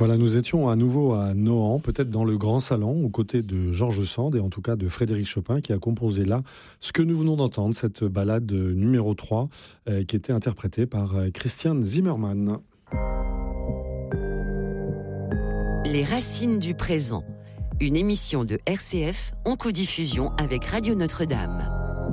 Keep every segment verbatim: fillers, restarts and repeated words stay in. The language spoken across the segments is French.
Voilà, nous étions à nouveau à Nohant, peut-être dans le grand salon, aux côtés de George Sand et en tout cas de Frédéric Chopin, qui a composé là ce que nous venons d'entendre, cette balade numéro trois, euh, qui était interprétée par euh, Christian Zimmermann. Les racines du présent, une émission de R C F en codiffusion avec Radio Notre-Dame.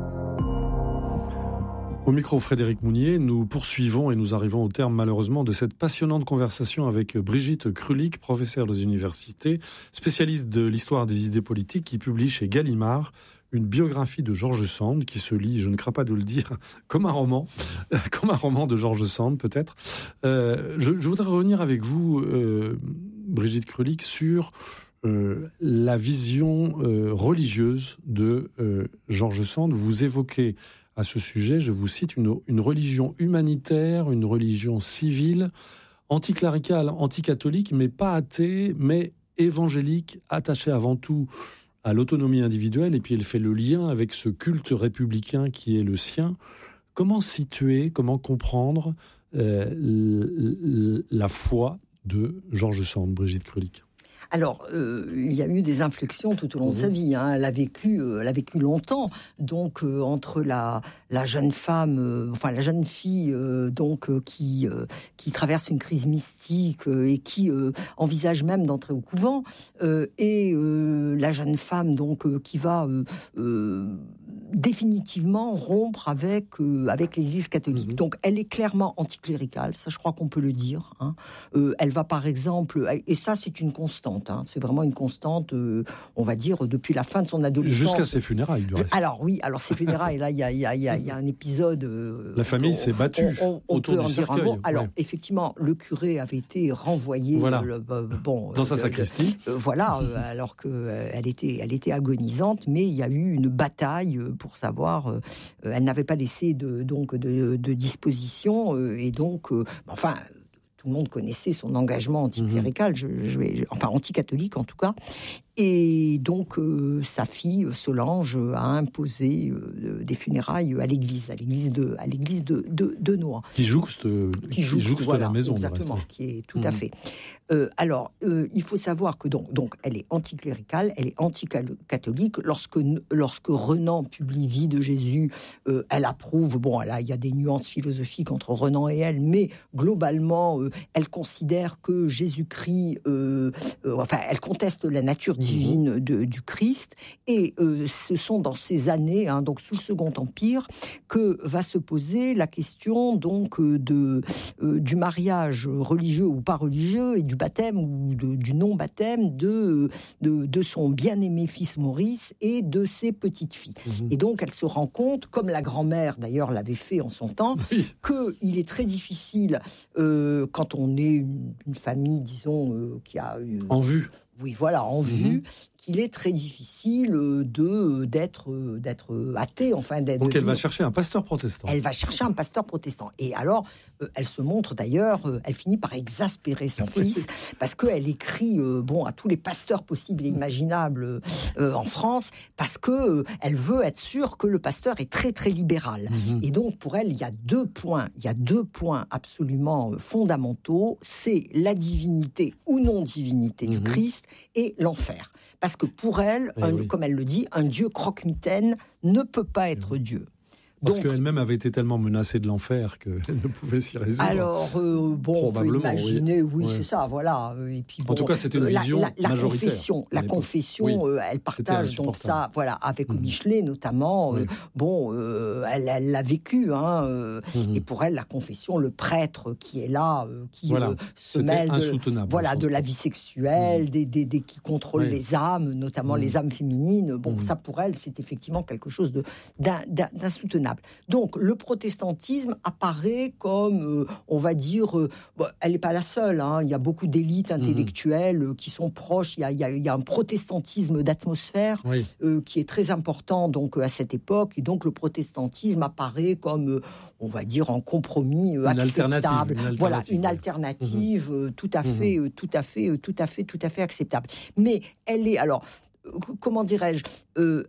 Au micro, Frédéric Mounier, nous poursuivons et nous arrivons au terme malheureusement de cette passionnante conversation avec Brigitte Krulik, professeure des universités, spécialiste de l'histoire des idées politiques, qui publie chez Gallimard une biographie de George Sand qui se lit, je ne crains pas de le dire, comme un roman, comme un roman de George Sand peut-être. Euh, je, je voudrais revenir avec vous, euh, Brigitte Krulik, sur euh, la vision euh, religieuse de euh, George Sand. Vous évoquez à ce sujet, je vous cite, une, une religion humanitaire, une religion civile, anticléricale, anticatholique, mais pas athée, mais évangélique, attachée avant tout à l'autonomie individuelle, et puis elle fait le lien avec ce culte républicain qui est le sien. Comment situer, comment comprendre euh, la foi de George Sand, Brigitte Krulik ? Alors, euh, il y a eu des inflexions tout au long mmh. de sa vie. Hein. Elle a vécu, euh, elle a vécu longtemps. Donc, euh, entre la, la jeune femme, euh, enfin la jeune fille, euh, donc euh, qui euh, qui traverse une crise mystique euh, et qui euh, envisage même d'entrer au couvent, euh, et euh, la jeune femme donc euh, qui va euh, euh, définitivement rompre avec euh, avec l'Église catholique. Mmh. Donc, elle est clairement anticléricale. Ça, je crois qu'on peut le dire. Hein. Euh, elle va, par exemple, et ça, c'est une constante. Hein. C'est vraiment une constante, euh, on va dire, depuis la fin de son adolescence. Jusqu'à ses funérailles, du reste. Alors oui, alors ses funérailles, là, il y a, y, a, y, a, y a un épisode... Euh, la famille on, s'est battue on, on, on autour peut en du dire cercueil. Un mot. Alors, ouais. effectivement, le curé avait été renvoyé voilà. le, euh, bon, dans euh, sa sacristie. Euh, voilà, euh, alors qu'elle euh, était, elle était agonisante, mais il y a eu une bataille pour savoir... Euh, elle n'avait pas laissé de, donc, de, de disposition, euh, et donc, euh, enfin... Tout le monde connaissait son engagement anticlérical, je, je vais, enfin anticatholique en tout cas. Et donc, euh, sa fille, Solange, a imposé euh, des funérailles à l'église, à l'église de, à l'église de, de, de Nohant. Qui jouxte, qui jouxte, qui jouxte voilà, la maison. Exactement, qui est tout mmh. à fait. Euh, alors, euh, il faut savoir que donc, donc, elle est anticléricale, elle est anticatholique. Lorsque, lorsque Renan publie Vie de Jésus, euh, elle approuve. Bon, là, il y a des nuances philosophiques entre Renan et elle, mais globalement, euh, elle considère que Jésus-Christ, euh, euh, enfin, elle conteste la nature divine de, du Christ, et euh, ce sont dans ces années, hein, donc sous le Second Empire, que va se poser la question donc euh, de euh, du mariage religieux ou pas religieux et du baptême ou de, du non-baptême de, de de son bien-aimé fils Maurice et de ses petites filles. Mmh. Et donc elle se rend compte, comme la grand-mère d'ailleurs l'avait fait en son temps, oui. que il est très difficile euh, quand on est une, une famille, disons, euh, qui a une, en vue. Oui, voilà, en mmh. vue, qu'il est très difficile de d'être d'être athée, enfin d'être. Donc elle de... va chercher un pasteur protestant. Elle va chercher un pasteur protestant. Et alors, euh, elle se montre d'ailleurs, euh, elle finit par exaspérer son fils parce qu'elle écrit euh, bon à tous les pasteurs possibles et imaginables euh, en France, parce que euh, elle veut être sûre que le pasteur est très très libéral. Mmh. Et donc pour elle, il y a deux points, il y a deux points absolument fondamentaux. C'est la divinité ou non divinité mmh. du Christ et l'enfer. Parce que pour elle, eh un, oui. comme elle le dit, un Dieu croque-mitaine ne peut pas être oui. Dieu. Parce Donc, qu'elle-même avait été tellement menacée de l'enfer qu'elle ne pouvait s'y résoudre. Alors, euh, bon, on peut imaginer, oui, oui ouais. c'est ça, voilà. Et puis, bon, en tout cas, c'était une vision la, la, la majoritaire. Confession, la confession, oui. euh, elle partage donc ça, voilà, avec mmh. Michelet notamment. Oui. Euh, bon, euh, elle, elle l'a vécu, hein, euh, mmh. et pour elle, la confession, le prêtre qui est là, euh, qui voilà. euh, se mêle de, voilà, de la sens. vie sexuelle, mmh. des, des, des, qui contrôle oui. les âmes, notamment mmh. les âmes féminines. Bon, mmh. ça pour elle, c'est effectivement quelque chose de, d'un, d'insoutenable. Donc, le protestantisme apparaît comme, euh, on va dire, euh, bon, elle n'est pas la seule, hein, il y a beaucoup d'élites intellectuelles mmh. qui sont proches, il y a, il y a, il y a un protestantisme d'atmosphère oui. euh, qui est très important donc, à cette époque, et donc le protestantisme apparaît comme, euh, on va dire, un compromis euh, une acceptable. Alternative, une alternative, voilà, une alternative mmh. euh, tout à fait, mmh. euh, tout à fait, euh, tout à fait, tout à fait acceptable. Mais elle est, alors, euh, comment dirais-je, euh,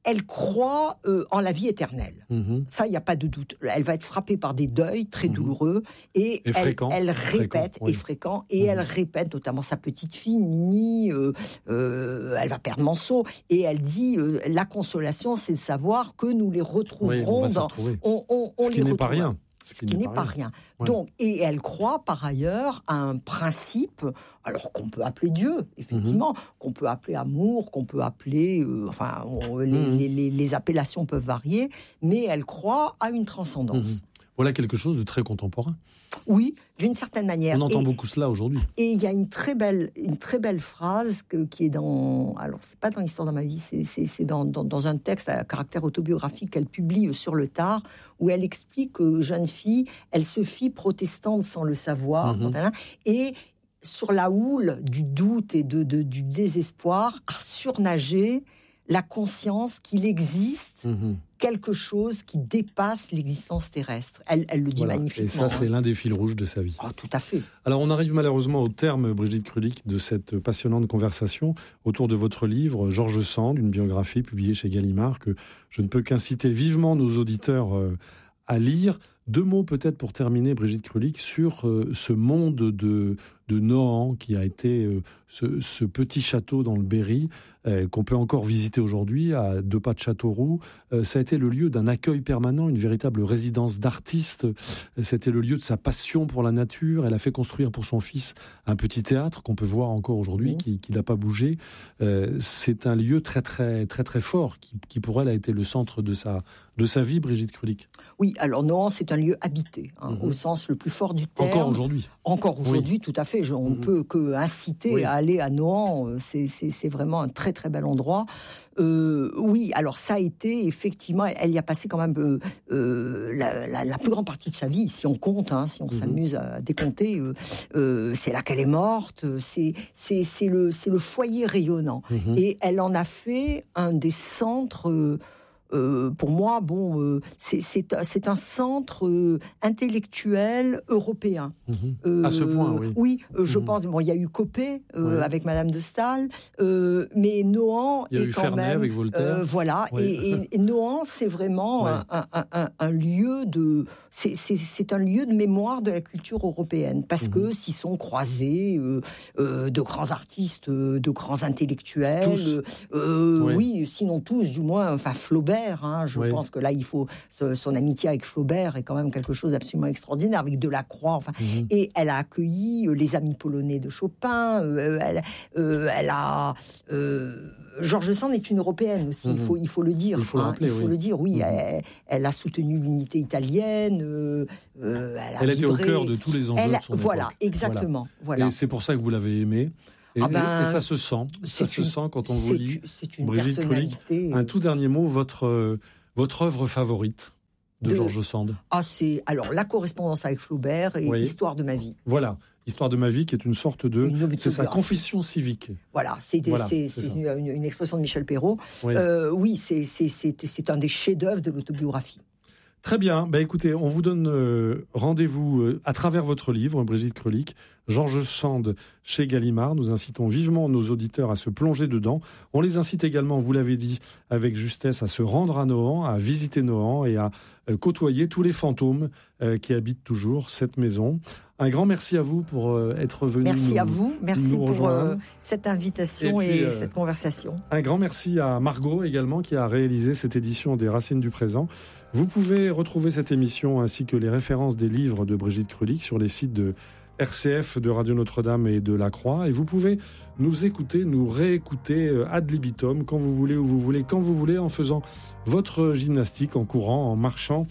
elle croit euh, en la vie éternelle. Mmh. Ça, il n'y a pas de doute. Elle va être frappée par des deuils très mmh. douloureux et, et elle, fréquent. elle répète, fréquent, oui. et fréquent, et mmh. elle répète, notamment sa petite fille, Nini, euh, euh, elle va perdre Manceau, et elle dit, euh, la consolation, c'est de savoir que nous les retrouverons. Oui, on dans... On, on, on Ce qui les n'est retrouve. pas rien. Ce qui, qui n'est pas rien. rien. Ouais. Donc, et elle croit par ailleurs à un principe, alors qu'on peut appeler Dieu, effectivement, mmh. qu'on peut appeler amour, qu'on peut appeler, euh, enfin, on, les, mmh. les, les, les appellations peuvent varier, mais elle croit à une transcendance. Mmh. Voilà quelque chose de très contemporain. Oui, d'une certaine manière. On entend et, beaucoup cela aujourd'hui. Et il y a une très belle, une très belle phrase que, qui est dans... Alors, c'est pas dans l'histoire de ma vie, c'est, c'est, c'est dans, dans, dans un texte à caractère autobiographique qu'elle publie sur le tard, où elle explique que, jeune fille, elle se fit protestante sans le savoir. Mm-hmm. Elle, et sur la houle du doute et de, de, du désespoir, a surnagé la conscience qu'il existe mmh. quelque chose qui dépasse l'existence terrestre. Elle, elle le dit voilà. magnifiquement. Et ça, c'est hein. l'un des fils rouges de sa vie. Ah, tout à fait. Alors, on arrive malheureusement au terme, Brigitte Krulik, de cette passionnante conversation autour de votre livre, George Sand, une biographie publiée chez Gallimard, que je ne peux qu'inciter vivement nos auditeurs euh, à lire. Deux mots peut-être pour terminer, Brigitte Krulik, sur euh, ce monde de, de Nohant qui a été euh, ce, ce petit château dans le Berry, euh, qu'on peut encore visiter aujourd'hui, à deux pas de Châteauroux. Euh, ça a été le lieu d'un accueil permanent, une véritable résidence d'artistes. C'était le lieu de sa passion pour la nature. Elle a fait construire pour son fils un petit théâtre qu'on peut voir encore aujourd'hui, mmh. qui, qui n'a pas bougé. Euh, c'est un lieu très, très, très, très fort, qui, qui pour elle a été le centre de sa, de sa vie, Brigitte Krulik. Oui, alors Nohant, c'est un lieu habité, hein, mmh. au sens le plus fort du terme. Encore aujourd'hui. Encore aujourd'hui, oui. tout à fait. Je, on ne mmh. peut que inciter oui. à aller à Nohant. C'est, c'est, c'est vraiment un très très bel endroit. Euh, oui, alors ça a été effectivement, elle y a passé quand même euh, euh, la, la, la plus grande partie de sa vie, si on compte, hein, si on mmh. s'amuse à décompter. Euh, euh, c'est là qu'elle est morte. C'est, c'est, c'est, le, c'est le foyer rayonnant. Mmh. Et elle en a fait un des centres... Euh, Euh, pour moi, bon, euh, c'est, c'est, c'est un centre euh, intellectuel européen. Mmh. Euh, à ce point, oui. Oui, euh, je mmh. pense. Bon, il y a eu Coppée euh, ouais. avec Madame de Staël, euh, mais Nohant il y a est eu quand Fernet même. Avec Voltaire. Euh, voilà, ouais. et, et, et Nohant, c'est vraiment ouais. un, un, un, un lieu de. C'est, c'est, c'est un lieu de mémoire de la culture européenne, parce mmh. que s'y sont croisés euh, euh, de grands artistes, euh, de grands intellectuels. Tous. Euh, ouais. Oui, sinon tous, du moins. Enfin, Flaubert, hein, je oui. pense que là, il faut son amitié avec Flaubert est quand même quelque chose d'absolument extraordinaire, avec Delacroix. Enfin, mmh. et elle a accueilli euh, les Amis polonais de Chopin. Euh, elle, euh, elle a euh, George Sand est une européenne aussi. Mmh. Il faut il faut le dire. Il faut, hein, le, rappeler, il faut oui. le dire. Oui, mmh. elle, elle a soutenu l'unité italienne. Euh, euh, elle a elle vibré. était au cœur de tous les enjeux elle, de son voilà, époque. Exactement. Voilà. Voilà. Et c'est pour ça que vous l'avez aimée. Et, ah ben, et ça se sent. Ça se une, sent quand on vous lit. C'est une Brigitte personnalité. Krulik, un tout dernier mot, votre euh, votre œuvre favorite de, de George Sand. Ah, c'est alors La correspondance avec Flaubert et oui. Histoire de ma vie. Voilà, Histoire de ma vie, qui est une sorte de, une c'est sa confession civique. Voilà, c'est, voilà, c'est, c'est, c'est une, une expression de Michel Perrault. Oui, euh, oui c'est, c'est, c'est, c'est un des chefs-d'œuvre de l'autobiographie. Très bien. Bah, écoutez, on vous donne euh, rendez-vous euh, à travers votre livre, Brigitte Krulik, George Sand chez Gallimard. Nous incitons vivement nos auditeurs à se plonger dedans. On les incite également, vous l'avez dit avec justesse, à se rendre à Nohant, à visiter Nohant et à euh, côtoyer tous les fantômes euh, qui habitent toujours cette maison. Un grand merci à vous pour euh, être venu. Merci nous, à vous. Merci nous pour euh, cette invitation et, puis, et euh, cette conversation. Un grand merci à Margot également qui a réalisé cette édition des Racines du présent. Vous pouvez retrouver cette émission ainsi que les références des livres de Brigitte Krulik sur les sites de R C F, de Radio Notre-Dame et de La Croix. Et vous pouvez nous écouter, nous réécouter ad libitum, quand vous voulez, où vous voulez, quand vous voulez, en faisant votre gymnastique, en courant, en marchant,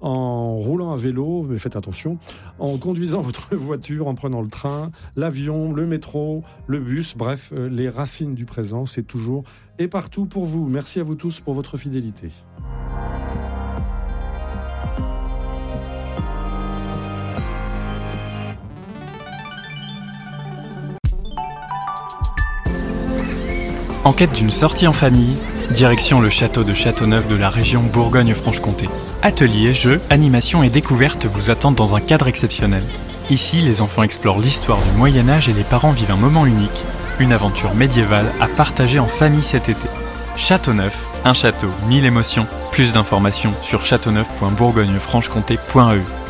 en roulant à vélo, mais faites attention, en conduisant votre voiture, en prenant le train, l'avion, le métro, le bus, bref, les racines du présent, c'est toujours et partout pour vous. Merci à vous tous pour votre fidélité. En quête d'une sortie en famille, direction le château de Châteauneuf de la région Bourgogne-Franche-Comté. Ateliers, jeux, animations et découvertes vous attendent dans un cadre exceptionnel. Ici, les enfants explorent l'histoire du Moyen-Âge et les parents vivent un moment unique, une aventure médiévale à partager en famille cet été. Châteauneuf, Un château, mille émotions. Plus d'informations sur châteauneuf point bourgogne franche comté point e u.